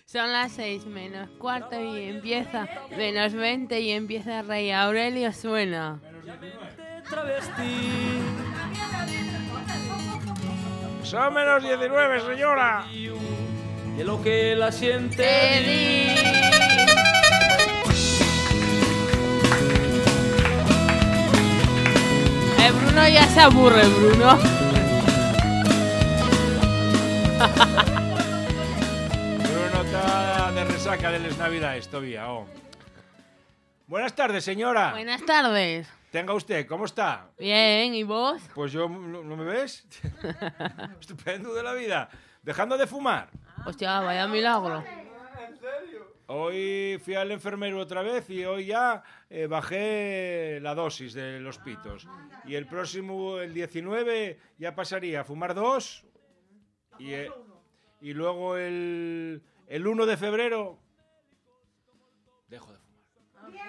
Son las 6 menos cuarto y empieza menos 20 y empieza Rey Aurelio suena. Son menos 19, señora. De lo que la siente. Bruno ya se aburre, Bruno. Bruno está de resaca de las navidades todavía. Oh. Buenas tardes, señora. Buenas tardes. Tenga usted, ¿cómo está? Bien, ¿y vos? Pues yo, ¿no me ves? Estupendo de la vida. Dejando de fumar. Hostia, vaya milagro. Hoy fui al enfermero otra vez y hoy ya bajé la dosis de los pitos. Y el próximo, el 19, ya pasaría a fumar 2. Y luego el 1 de febrero dejo de fumar.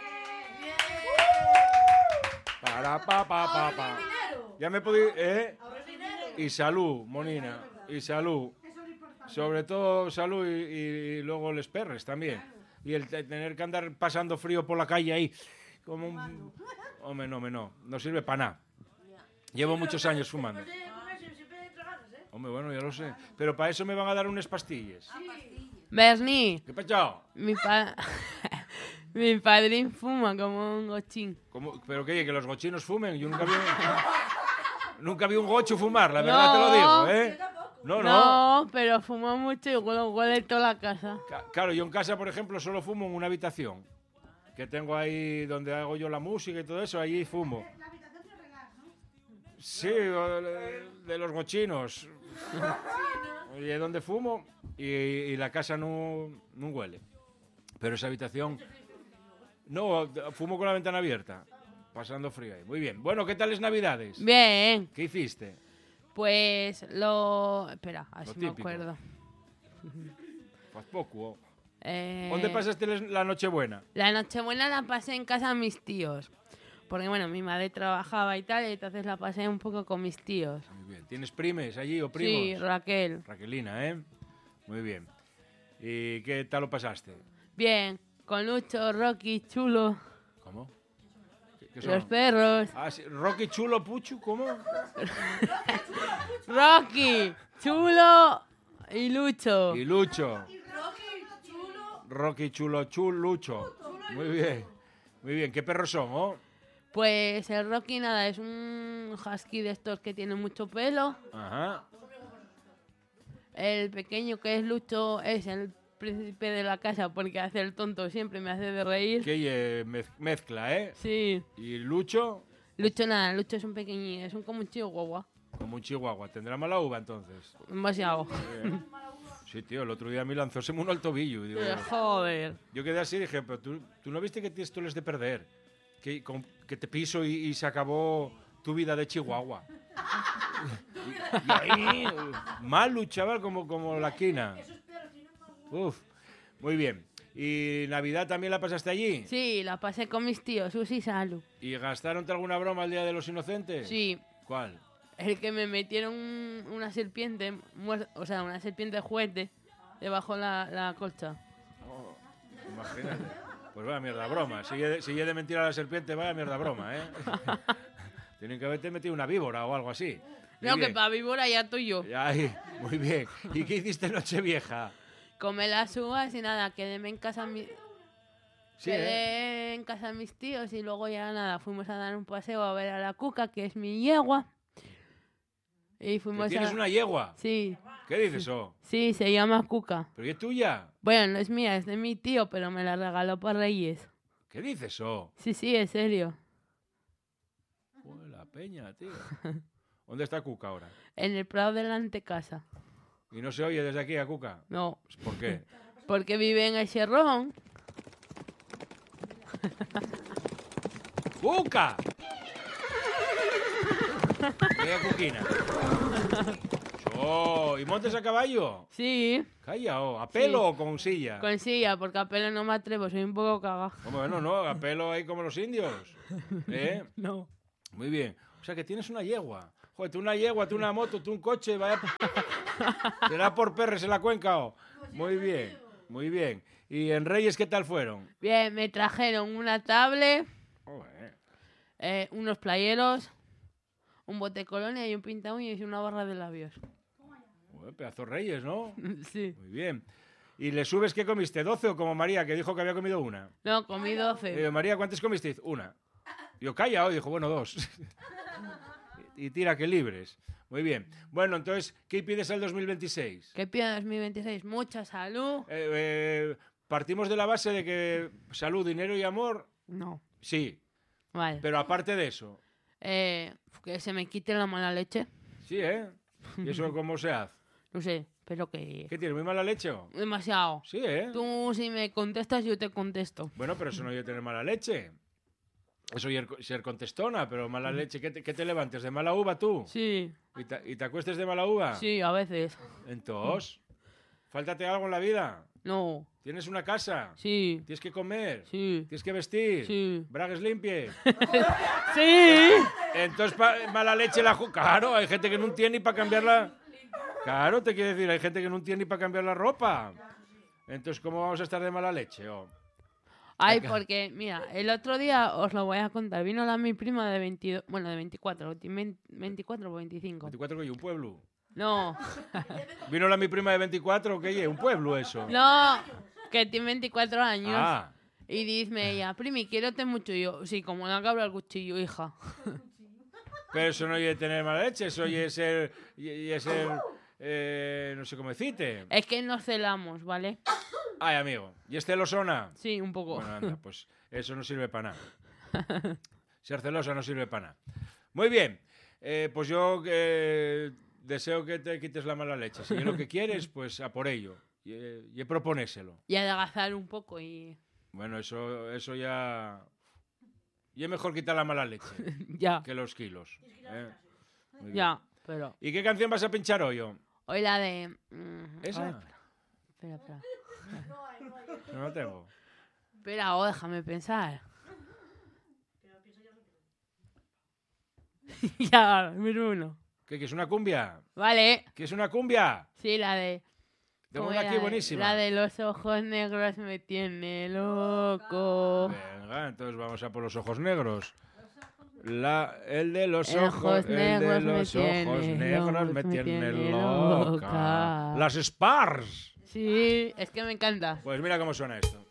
Pa. Ya me podí, Y salud, monina, y salud. Sobre todo salud y luego les perres también. Y el tener que andar pasando frío por la calle ahí como un... Hombre, no sirve para nada. Llevo muchos años fumando. Hombre, bueno, ya lo sé. Pero para eso me van a dar unas pastillas. Bernie. ¿Qué pasó? Mi padrín fuma como un gochín. ¿Pero qué? ¿Que los gochinos fumen? Yo nunca vi un gocho fumar, la verdad te lo digo, ¿eh? No, pero fumo mucho y huele toda la casa. Claro, yo en casa, por ejemplo, solo fumo en una habitación. Que tengo ahí donde hago yo la música y todo eso, allí fumo. La habitación de regar, ¿no? Sí, de los gochinos. Y es donde fumo y la casa no huele. Pero esa habitación... No, fumo con la ventana abierta, pasando frío ahí. Muy bien. Bueno, ¿qué tal las navidades? Bien. ¿Qué hiciste? Pues Espera, así me acuerdo. Pues poco. ¿Dónde pasaste la Nochebuena? La Nochebuena la pasé en casa de mis tíos. Porque, bueno, mi madre trabajaba y tal, y entonces la pasé un poco con mis tíos. Muy bien. ¿Tienes primes allí o primos? Sí, Raquel. Raquelina, ¿eh? Muy bien. ¿Y qué tal lo pasaste? Bien. Con Lucho, Rocky, Chulo. ¿Cómo? ¿Qué son? Los perros. Ah, sí. Rocky, Chulo, Puchu, ¿cómo? Rocky, Chulo y Lucho. Y Lucho. Rocky, Chulo, Lucho. Muy bien. Muy bien. ¿Qué perros son, oh? Pues el Rocky, nada, es un husky de estos que tiene mucho pelo. Ajá. El pequeño, que es Lucho, es el príncipe de la casa porque hace el tonto, siempre me hace de reír. Que mezcla, ¿eh? Sí. ¿Y Lucho? Lucho nada, Lucho es un pequeñín, es como un chihuahua. Como un chihuahua. ¿Tendrá mala uva entonces? Demasiado. Sí, tío, el otro día me lanzóseme uno al tobillo. Digo, joder. Yo quedé así y dije, pero tú no viste que tienes tú les de perder. Que te piso y se acabó tu vida de chihuahua. y ahí, malo, chaval, como la quina. Uf, muy bien. ¿Y Navidad también la pasaste allí? Sí, la pasé con mis tíos, Susi y Salu. ¿Y gastaronte alguna broma el Día de los Inocentes? Sí. ¿Cuál? El que me metieron una serpiente, o sea, una serpiente de juguete, debajo de la colcha. Oh, imagínate. Pues vaya mierda broma. Si he de mentir a la serpiente, vaya mierda broma, ¿eh? Tienen que haberte metido una víbora o algo así. No, que para víbora ya estoy yo. Ay, muy bien. ¿Y qué hiciste Nochevieja? Comé las uvas y nada, quedé en casa en casa de mis tíos y luego ya nada, fuimos a dar un paseo a ver a la Cuca, que es mi yegua. Y fuimos ¿Tienes una yegua? Sí. ¿Qué dices eso? Sí, se llama Cuca. ¿Pero y es tuya? Bueno, no es mía, es de mi tío, pero me la regaló para Reyes. ¿Qué dices eso? Sí, en serio. Joder, la peña, tío. ¿Dónde está Cuca ahora? En el Prado de la antecasa. ¿Y no se oye desde aquí a Cuca? No. ¿Por qué? Porque vive en el Cherrón. ¡Cuca! Mira, Cuquina. Oh, ¿y montes a caballo? Sí. Calla, ¿a pelo o con silla? Con silla, porque a pelo no me atrevo, soy un poco cagado. Bueno, no, a pelo ahí como los indios. ¿Eh? No. Muy bien. O sea que tienes una yegua. Joder, tú una yegua, tú una moto, tú un coche, vaya... Será por perres en la cuenca, ¿o? Muy bien. Muy bien. ¿Y en Reyes qué tal fueron? Bien, me trajeron una tablet, unos playeros, un bote de colonia y un pinta uñas y una barra de labios. Pedazo Reyes, ¿no? Sí. Muy bien. ¿Y le subes qué comiste? ¿12 o como María, que dijo que había comido una? No, comí 12. María, ¿cuántas comiste? Una. Yo calla hoy, dijo, bueno, 2. y tira que libres. Muy bien. Bueno, entonces, ¿qué pides al 2026? ¿Qué pido en 2026? Mucha salud. Partimos de la base de que salud, dinero y amor, No. sí. Vale. Pero aparte de eso. Que se me quite la mala leche. Sí, ¿eh? ¿Y eso cómo se hace? No sé, pero que... ¿Qué tienes? ¿Muy mala leche o? Demasiado. Sí, ¿eh? Tú si me contestas, yo te contesto. Bueno, pero eso no es tener mala leche. Eso es ser contestona, pero mala leche. ¿Qué te levantes? ¿De mala uva tú? Sí. ¿Y te acuestes de mala uva? Sí, a veces. Entonces, ¿fáltate algo en la vida? No. ¿Tienes una casa? Sí. ¿Tienes que comer? Sí. ¿Tienes que vestir? Sí. ¿Bragues limpies? Sí. Entonces, mala leche la... Claro, hay gente que no tiene ni para cambiarla... Claro, te quiero decir, hay gente que no tiene ni para cambiar la ropa. Entonces, ¿cómo vamos a estar de mala leche? Ay, porque, mira, el otro día os lo voy a contar. Vino mi prima de 22... Bueno, de 24. 24 o 25. 24 que un pueblo. No. ¿Vino mi prima de 24 qué? ¿Un pueblo eso? No, que tiene 24 años. Ah. Y dice ella, primi, quiérete mucho. Y yo, sí, como una cabra al cuchillo, hija. Pero eso no es tener mala leche, eso es ser... no sé cómo decirte. Es que nos celamos, ¿vale? Ay, amigo. ¿Y es celosona? Sí, un poco. Bueno, anda, pues eso no sirve para nada. Ser celosa no sirve para nada. Muy bien. Pues yo deseo que te quites la mala leche. Si es lo que quieres, pues a por ello. Y proponéselo. Y adelgazar un poco y... Bueno, eso ya... Y es mejor quitar la mala leche Ya. que los kilos. Muy Ya, bien. pero... ¿Y qué canción vas a pinchar hoy? Hoy la de... ¿Esa? A ver, espera. No tengo. Espera, déjame pensar. Ya, miro uno. ¿Qué es una cumbia? Vale. ¿Qué es una cumbia? Sí, la de... Tengo ¿cómo una era? aquí buenísima. La de los ojos negros me tiene loco. Venga, entonces vamos a por los ojos negros. El de los Ojos ojos negros me tiene loca. Las Spars. Sí, es que me encanta. Pues mira cómo suena esto.